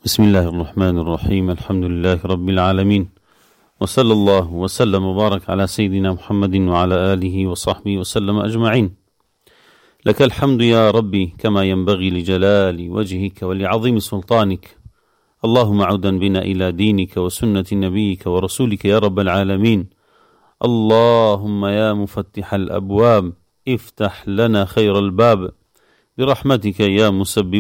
بسم الله الرحمن الرحيم. الحمد لله رب العالمين، وصلى الله وسلم وبارك على سيدنا محمد وعلى آله وصحبه وسلم أجمعين. لك الحمد يا ربي كما ينبغي لجلال وجهك ولعظيم سلطانك. اللهم عودا بنا إلى دينك وسنة نبيك ورسولك يا رب العالمين. اللهم يا مفتح الأبواب افتح لنا خير الباب برحمتك يا مسبب